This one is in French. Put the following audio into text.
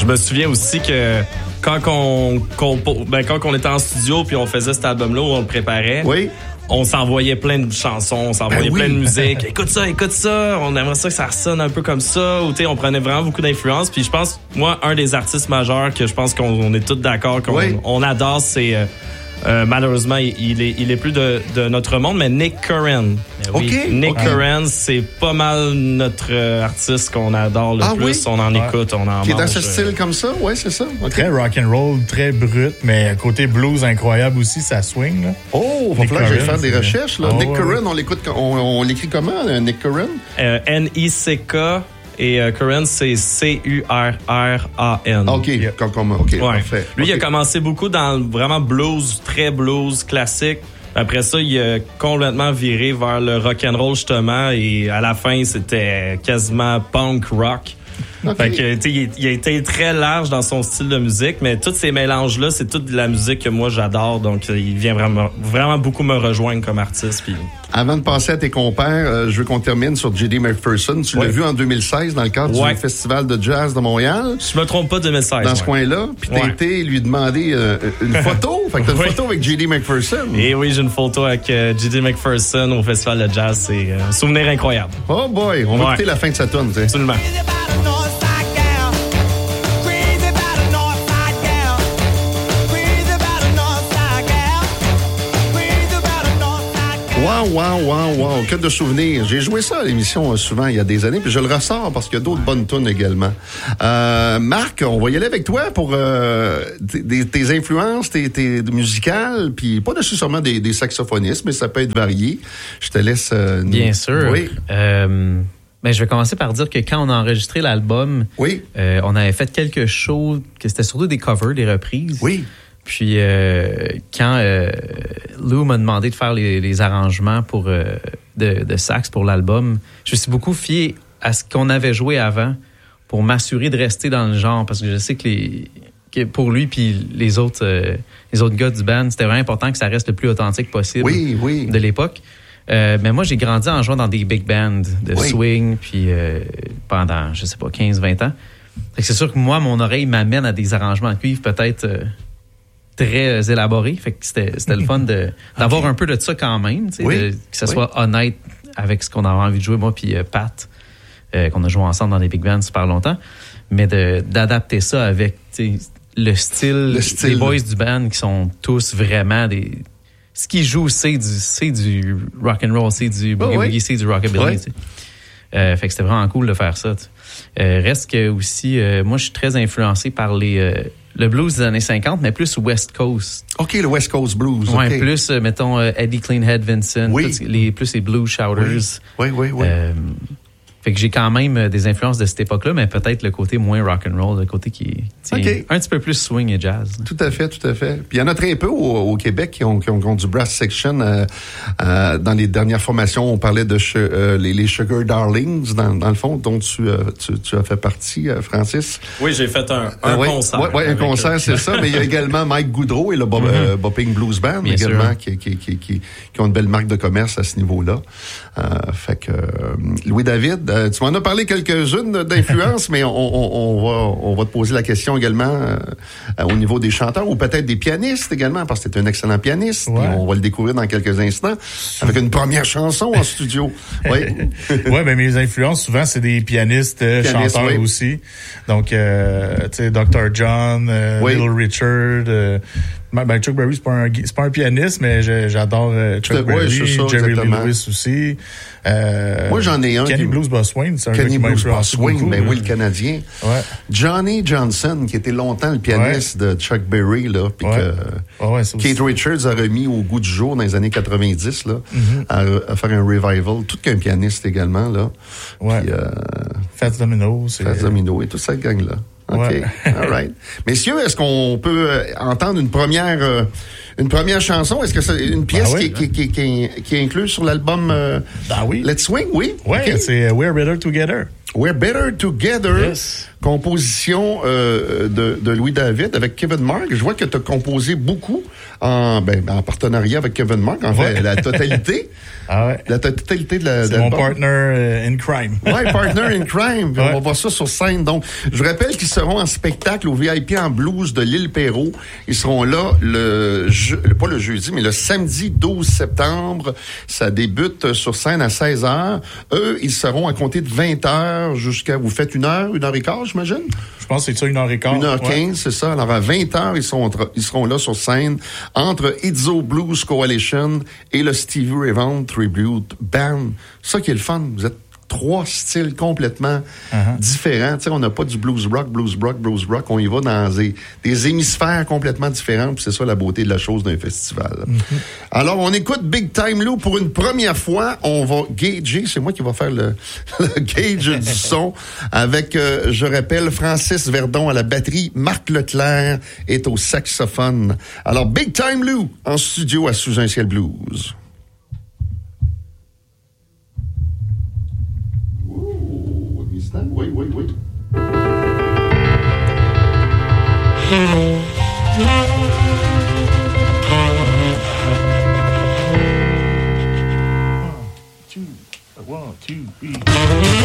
Je me souviens aussi que quand on était en studio puis on faisait cet album-là où on le préparait, oui. On s'envoyait plein de chansons, on s'envoyait plein de musique. Écoute ça, on aimerait ça que ça ressonne un peu comme ça. Ou on prenait vraiment beaucoup d'influence. Puis je pense, moi, un des artistes majeurs que je pense qu'on est tous d'accord qu'on adore, c'est malheureusement, il est plus de notre monde, mais Nick Curran. Okay. Nick Curran, c'est pas mal notre artiste qu'on adore le plus. Oui? On en écoute, on en mange. Qui est dans ce style comme ça, ouais, c'est ça. Okay. Très rock'n'roll, très brut, mais côté blues incroyable aussi, ça swing. Là. Oh, il va falloir que j'aille faire des recherches. Là. Nick Curran, on l'écrit comment, Nick Curran? N-I-C-K. Et Curran, c'est C-U-R-R-A-N. OK, parfait. Lui, il a commencé beaucoup dans vraiment blues, très blues, classique. Après ça, il a complètement viré vers le rock'n'roll, justement. Et à la fin, c'était quasiment punk rock. Fait que, il a été très large dans son style de musique, mais tous ces mélanges-là, c'est toute de la musique que moi, j'adore. Donc, il vient vraiment beaucoup me rejoindre comme artiste. Puis... Avant de passer à tes compères, je veux qu'on termine sur J.D. McPherson. Tu l'as vu en 2016 dans le cadre du Festival de jazz de Montréal. Je me trompe pas, 2016. Dans ce coin-là. Puis t'as été lui demander une photo. Fait que t'as une photo avec J.D. McPherson. Et oui, j'ai une photo avec J.D. McPherson au Festival de jazz. C'est un souvenir incroyable. Oh boy, on va écouter la fin de sa tune. Absolument. Wow. Que de souvenirs. J'ai joué ça à l'émission souvent il y a des années, puis je le ressors parce qu'il y a d'autres bonnes tunes également. Marc, on va y aller avec toi pour tes influences, tes musicales, puis pas nécessairement des saxophonistes, mais ça peut être varié. Je te laisse... Bien sûr. Oui. Je vais commencer par dire que quand on a enregistré l'album, on avait fait quelques shows, que c'était surtout des covers, des reprises. Oui. Puis quand Lou m'a demandé de faire les arrangements pour de sax pour l'album, je me suis beaucoup fié à ce qu'on avait joué avant pour m'assurer de rester dans le genre, parce que je sais que pour lui puis les autres gars du band, c'était vraiment important que ça reste le plus authentique possible de l'époque. Mais moi, j'ai grandi en jouant dans des big bands de swing, puis pendant, 15-20 ans. Fait que c'est sûr que moi, mon oreille m'amène à des arrangements en cuivre peut-être très élaborés. Fait que c'était le fun d'avoir un peu de ça quand même, que ça soit honnête avec ce qu'on avait envie de jouer, moi puis Pat, qu'on a joué ensemble dans des big bands super longtemps, mais d'adapter ça avec le style des boys du band qui sont tous vraiment des... Ce qu'ils jouent, c'est du rock'n'roll, c'est du boogie-woogie, c'est du rockabilly. Fait que c'était vraiment cool de faire ça. Reste que aussi, moi, je suis très influencé par le blues des années 50, mais plus West Coast. OK, le West Coast blues. Ouais, plus, mettons, Eddie Cleanhead Vincent, plus les blues shouters. Oui. Fait que j'ai quand même des influences de cette époque-là, mais peut-être le côté moins rock'n'roll, le côté qui est un petit peu plus swing et jazz. Tout à fait. Puis il y en a très peu au Québec qui ont du brass section. Dans les dernières formations, on parlait de les Sugar Darlings, dans le fond, dont tu as fait partie, Francis. Oui, j'ai fait un concert. Oui, un concert, c'est ça. Mais il y a également Mike Goudreau et le Bopping Blues Band, bien également, qui ont une belle marque de commerce à ce niveau-là. Fait que Louis-David, tu m'en as parlé quelques-unes d'influences, mais on va te poser la question également au niveau des chanteurs ou peut-être des pianistes également, parce que tu es un excellent pianiste. Ouais. On va le découvrir dans quelques instants avec une première chanson en studio. Oui. Ben mes influences, souvent, c'est des pianistes chanteurs aussi. Donc, tu sais, Dr. John, Little Richard... Chuck Berry, c'est pas un pianiste, mais j'adore Chuck Berry, Jerry Lee Lewis aussi. Moi, j'en ai un. Kenny Blues Boss Swing, c'est un Kenny gars qui Blues Boss Swing, mais oui, le Canadien. Ouais. Johnny Johnson, qui était longtemps le pianiste de Chuck Berry, là, puis que Keith Richards a remis au goût du jour dans les années 90, là, à faire un revival. Tout qu'un pianiste également, là. Ouais. Puis, Fats Domino. Fats Domino et toute cette gang-là. OK. All right. Messieurs, est-ce qu'on peut entendre une première une première chanson. Est-ce que c'est une pièce qui est incluse sur l'album Let's Swing? Oui. Oui, c'est We're Better Together. We're Better Together. Yes. Composition de Louis David avec Kevin Mark. Je vois que tu as composé beaucoup en partenariat avec Kevin Mark, en fait, la totalité. Ah ouais. La totalité de C'est mon partner in crime. Ouais, partner in crime. On va voir ça sur scène. Donc, je rappelle qu'ils seront en spectacle au VIP en blues de l'île Perrot. Ils seront là pas le jeudi, mais le samedi 12 septembre. Ça débute sur scène à 16h. Eux, ils seront à compter de 20h jusqu'à, vous faites 1h15, j'imagine? Je pense que c'est ça, 1h15. 1h15, c'est ça. Alors, à 20h, ils seront là sur scène entre Izzo Blues Coalition et le Stevie Ray Vaughan Tribute Band. Ça qui est le fun. Vous êtes 3 styles complètement différents. Tu sais, on n'a pas du blues rock. On y va dans des hémisphères complètement différents. Puis c'est ça la beauté de la chose d'un festival. Alors, on écoute Big Time Lou pour une première fois. On va gager. C'est moi qui va faire le gauge du son avec, je rappelle, Francis Verdon à la batterie. Marc Leclerc est au saxophone. Alors, Big Time Lou en studio à Sous un ciel blues. Oui. 1, 2, 3.